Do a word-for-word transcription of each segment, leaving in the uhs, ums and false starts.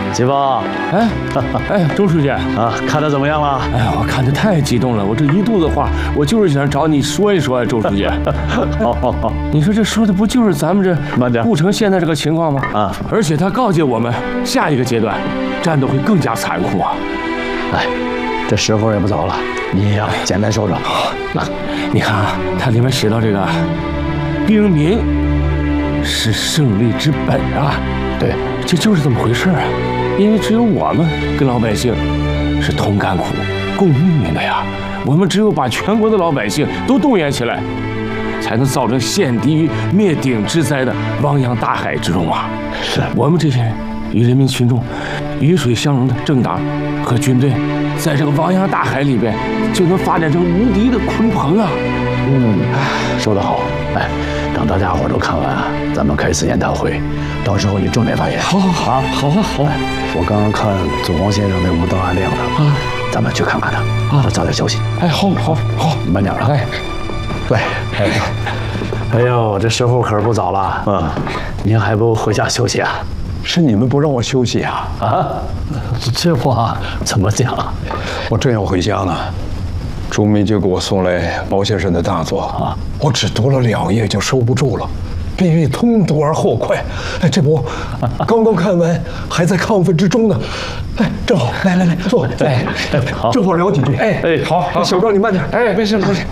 齐峰， 哎，哎，周书记啊，看得怎么样了？ 哎呀，我看得太激动了，我这一肚子话，我就是想找你说一说啊，周书记。 好好好， 你说这说的不就是咱们这慢点， 顾城现在这个情况吗？ 啊， 而且他告诫我们，下一个阶段战斗会更加残酷啊。 哎，这时候也不早了，你呀，简单说说。 那你看啊，它里面写到这个，兵民是胜利之本啊。 对， 这就是这么回事啊。因为只有我们跟老百姓是同甘苦、共命运的呀。我们只有把全国的老百姓都动员起来，才能造成陷敌于灭顶之灾的汪洋大海之中啊！ 是我们这些与人民群众鱼水相融的政党和军队，在这个汪洋大海里边，就能发展成无敌的鲲鹏啊！ 嗯，说得好。哎，等大家伙都看完，咱们开次研讨会，到时候你重点发言。 好好好啊，好啊好啊！ 我刚刚看左王先生那屋灯还亮着啊，咱们去看看他啊，早点休息。 哎，好好好， 你慢点啊。哎，对，哎，哎呦，这时候可是不早了啊，您还不回家休息啊？ 是你们不让我休息啊？ 啊，这话怎么讲？ 我正要回家呢，朱秘就给我送来毛先生的大作啊，我只读了两页就收不住了，必须通读而后快。哎，这不，刚刚看完，还在亢奋之中呢。哎，正好，来来来，坐。哎， 好， 正好聊几句。 哎哎，好，好， 小赵你慢点。 哎，没事没事。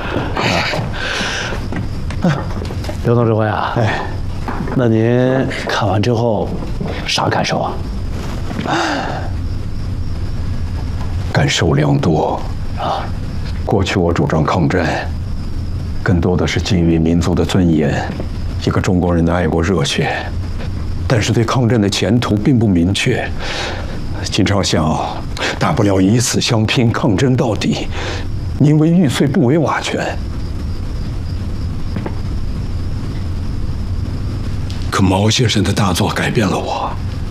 刘总指挥啊，哎，那您看完之后啥感受啊？ 感受良多啊！过去我主张抗战，更多的是基于民族的尊严，一个中国人的爱国热血，但是对抗战的前途并不明确，经常想，大不了以死相拼，抗争到底，宁为玉碎不为瓦全。可毛先生的大作改变了我，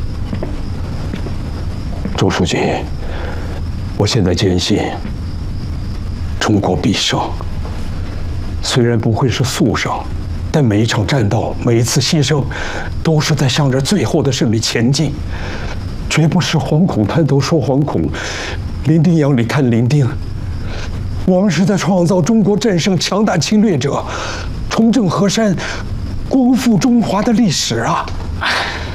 周书记。我现在坚信，中国必胜。虽然不会是速胜，但每一场战斗，每一次牺牲，都是在向着最后的胜利前进，绝不是惶恐滩头说惶恐，伶仃洋里看伶仃。我们是在创造中国战胜强大侵略者，重振河山，光复中华的历史啊！